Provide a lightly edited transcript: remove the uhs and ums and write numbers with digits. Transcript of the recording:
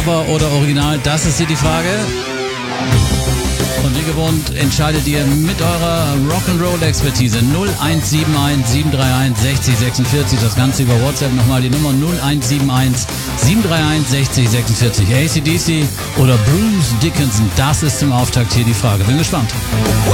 Cover oder Original? Das ist hier die Frage. Und wie gewohnt entscheidet ihr mit eurer Rock'n'Roll-Expertise 0171 731 60 46. Das Ganze über WhatsApp nochmal die Nummer 0171 731 60 46. AC/DC oder Bruce Dickinson? Das ist zum Auftakt hier die Frage. Bin gespannt.